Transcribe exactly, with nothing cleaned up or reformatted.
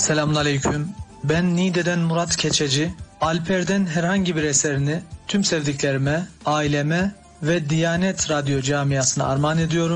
Selamünaleyküm. Ben Niğde'den Murat Keçeci. Alper'den herhangi bir eserini tüm sevdiklerime, aileme ve Diyanet Radyo camiasına armağan ediyorum.